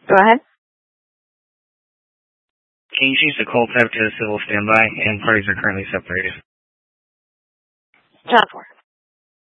Go ahead. Can you change the cold type to civil standby? And parties are currently separated. John 4.